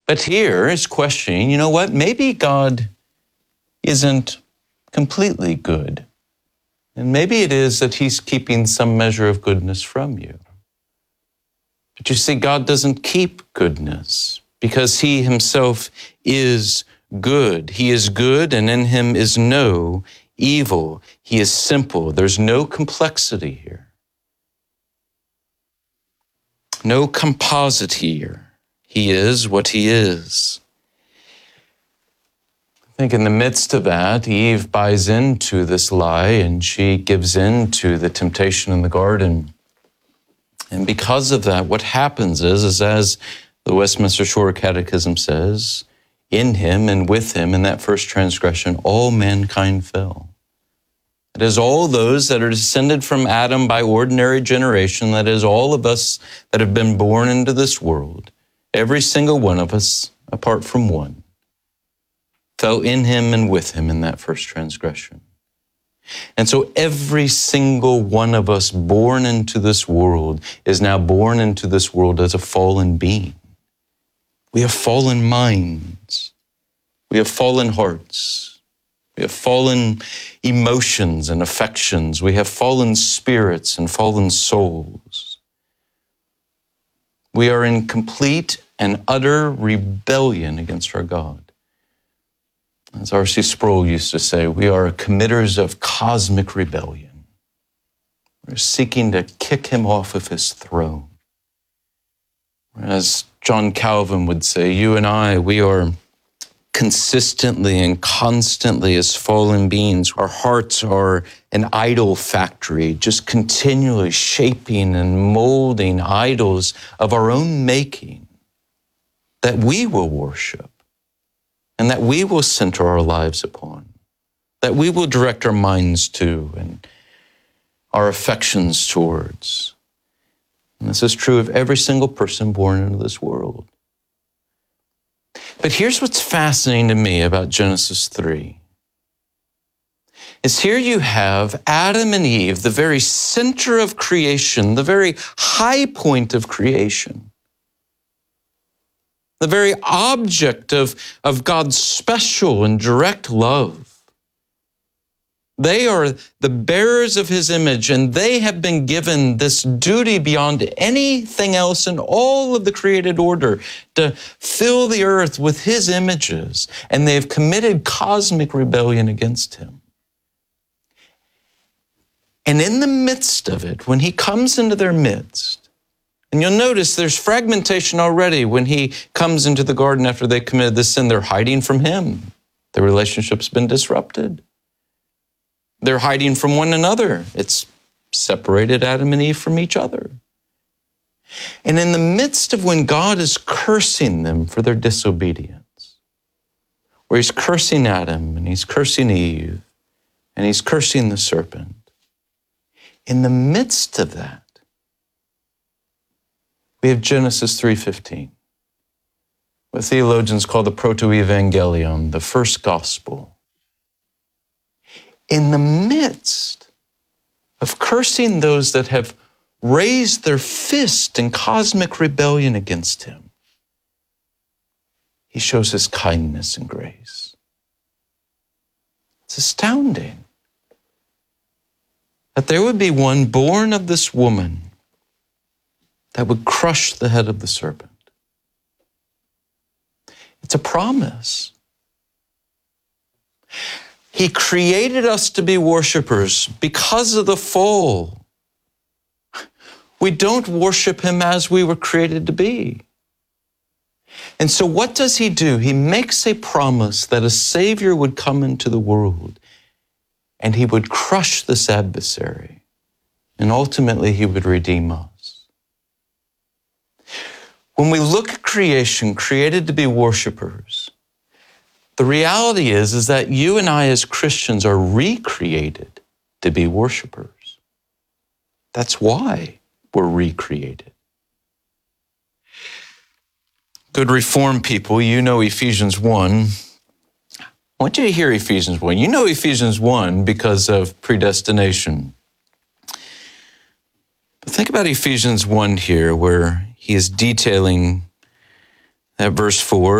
But here is questioning, you know what? Maybe God isn't completely good. And maybe it is that he's keeping some measure of goodness from you. But you see, God doesn't keep goodness because he himself is good. He is good, and in him is no evil. He is simple. There's no complexity here. No composite here. He is what he is. I think in the midst of that, Eve buys into this lie and she gives in to the temptation in the garden. And because of that, what happens is as the Westminster Shorter Catechism says, in him and with him, in that first transgression, all mankind fell. It is all those that are descended from Adam by ordinary generation, that is all of us that have been born into this world, every single one of us, apart from one, fell in him and with him in that first transgression. And so every single one of us born into this world is now born into this world as a fallen being. We have fallen minds. We have fallen hearts. We have fallen emotions and affections. We have fallen spirits and fallen souls. We are in complete and utter rebellion against our God. As R.C. Sproul used to say, we are committers of cosmic rebellion. We're seeking to kick him off of his throne. As John Calvin would say, you and I, we are consistently and constantly as fallen beings. Our hearts are an idol factory, just continually shaping and molding idols of our own making that we will worship and that we will center our lives upon, that we will direct our minds to and our affections towards. And this is true of every single person born into this world. But here's what's fascinating to me about Genesis 3. Is here you have Adam and Eve, the very center of creation, the very high point of creation, the very object of God's special and direct love. They are the bearers of his image, and they have been given this duty beyond anything else in all of the created order to fill the earth with his images, and they have committed cosmic rebellion against him. And in the midst of it, when he comes into their midst, and you'll notice there's fragmentation already when he comes into the garden after they committed the sin. They're hiding from him. The relationship's been disrupted. They're hiding from one another. It's separated Adam and Eve from each other. And in the midst of when God is cursing them for their disobedience, where he's cursing Adam and he's cursing Eve and he's cursing the serpent, in the midst of that, we have Genesis 3:15, what theologians call the proto-evangelium, the first gospel. In the midst of cursing those that have raised their fist in cosmic rebellion against him, he shows his kindness and grace. It's astounding that there would be one born of this woman that would crush the head of the serpent. It's a promise. He created us to be worshipers because of the fall. We don't worship him as we were created to be. And so what does he do? He makes a promise that a Savior would come into the world and he would crush this adversary, and ultimately he would redeem us. When we look at creation, created to be worshipers, the reality is that you and I as Christians are recreated to be worshipers. That's why we're recreated. Good Reformed people, you know Ephesians 1. I want you to hear Ephesians 1. You know Ephesians 1 because of predestination. But think about Ephesians 1 here, where he is detailing that verse 4.